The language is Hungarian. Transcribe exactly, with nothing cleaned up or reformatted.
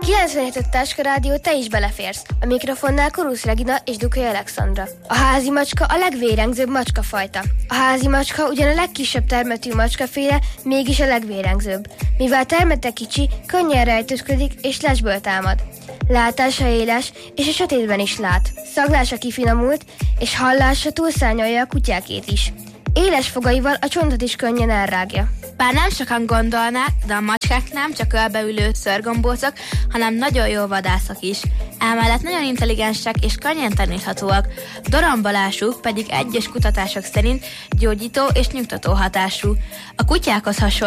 kilencvenhét öt Táska Rádió, te is beleférsz. A mikrofonnál Korusz Regina és Dukai Alexandra. A házi macska a legvérengzőbb macskafajta. A házi macska ugyan a legkisebb termetű macskaféle, mégis a legvérengzőbb. Mivel termete kicsi, könnyen rejtőzködik és lesből támad. Látása éles, és a sötétben is lát. Szaglása kifinomult, és hallása túlszárnyalja a kutyákét is. Éles fogaival a csontot is könnyen elrágja. Bár nem sokan gondolnák, de a macskák nem csak ölbeülő szörgombócok, hanem nagyon jó vadászok is. Emellett nagyon intelligensek és könnyen taníthatóak. Dorombolásuk pedig egyes kutatások szerint gyógyító és nyugtató hatású. A kutyákhoz hasonló